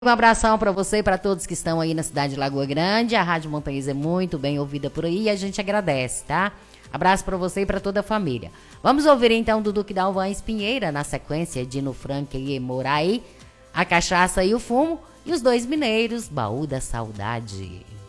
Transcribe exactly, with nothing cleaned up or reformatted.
Um abração para você e para todos que estão aí na cidade de Lagoa Grande. A Rádio Montanhês é muito bem ouvida por aí e a gente agradece, tá? Abraço para você e para toda a família. Vamos ouvir então do Duque Dalvan Espinheira, na sequência Dino Franca e Moraí, A Cachaça e o Fumo e os Dois Mineiros, Baú da Saudade.